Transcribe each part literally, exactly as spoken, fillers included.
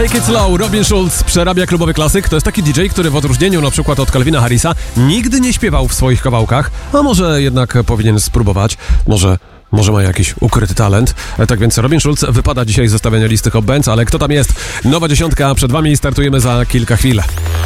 Take It Slow, Robin Schulz przerabia klubowy klasyk. To jest taki D J, który w odróżnieniu na przykład od Calvina Harrisa nigdy nie śpiewał w swoich kawałkach, a może jednak powinien spróbować, może... Może ma jakiś ukryty talent. Tak więc Robin Schulz wypada dzisiaj z zestawienia listy Hot Bands, ale kto tam jest? Nowa dziesiątka przed wami i startujemy za kilka chwil.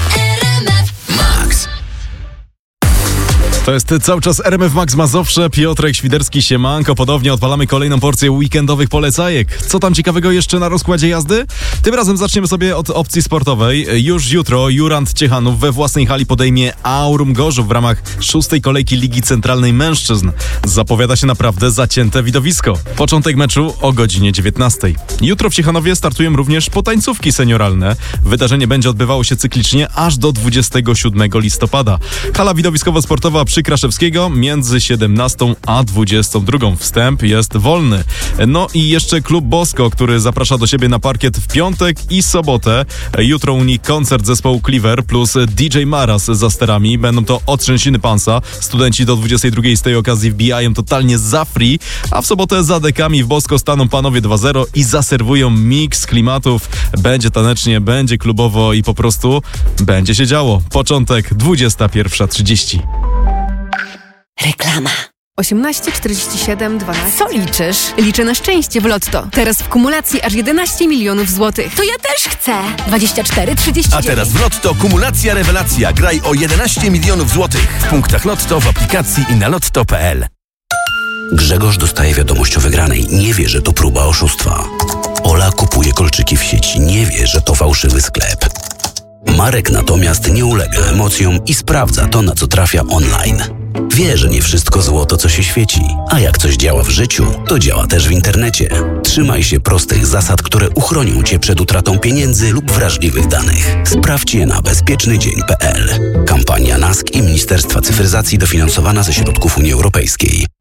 To jest cały czas R M F Max Mazowsze, Piotrek Świderski, siemanko. Podobnie odpalamy kolejną porcję weekendowych polecajek. Co tam ciekawego jeszcze na rozkładzie jazdy? Tym razem zaczniemy sobie od opcji sportowej. Już jutro Jurand Ciechanów we własnej hali podejmie Aurum Gorzów w ramach szóstej kolejki Ligi Centralnej Mężczyzn. Zapowiada się naprawdę zacięte widowisko. Początek meczu o godzinie dziewiętnastej. Jutro w Ciechanowie startują również potańcówki senioralne. Wydarzenie będzie odbywało się cyklicznie aż do dwudziestego siódmego listopada. Hala widowiskowo-sportowa przy Kraszewskiego między siedemnastą a dwudziestą drugą. Wstęp jest wolny. No i jeszcze Klub Bosko, który zaprasza do siebie na parkiet w piątek i sobotę. Jutro u nich koncert zespołu Cleaver plus D J Maras za sterami. Będą to otrzęsiny Pansa. Studenci do dwudziestej drugiej z tej okazji wbijają totalnie za free, a w sobotę za dekami w Bosko staną panowie dwa zero i zaserwują miks klimatów. Będzie tanecznie, będzie klubowo i po prostu będzie się działo. Początek dwudziesta pierwsza trzydzieści. Reklama. osiemnaście, czterdzieści siedem, dwanaście. Co liczysz? Liczę na szczęście w Lotto. Teraz w kumulacji aż jedenaście milionów złotych. To ja też chcę. dwadzieścia cztery, trzydzieści dziewięć. A teraz w Lotto kumulacja rewelacja. Graj o jedenaście milionów złotych. W punktach Lotto, w aplikacji i na lotto kropka p l. Grzegorz dostaje wiadomość o wygranej. Nie wie, że to próba oszustwa. Ola kupuje kolczyki w sieci. Nie wie, że to fałszywy sklep. Marek natomiast nie ulega emocjom i sprawdza to, na co trafia online. Wie, że nie wszystko złoto, co się świeci, a jak coś działa w życiu, to działa też w internecie. Trzymaj się prostych zasad, które uchronią Cię przed utratą pieniędzy lub wrażliwych danych. Sprawdź je na bezpieczny dzień kropka p l. Kampania N A S K i Ministerstwa Cyfryzacji dofinansowana ze środków Unii Europejskiej.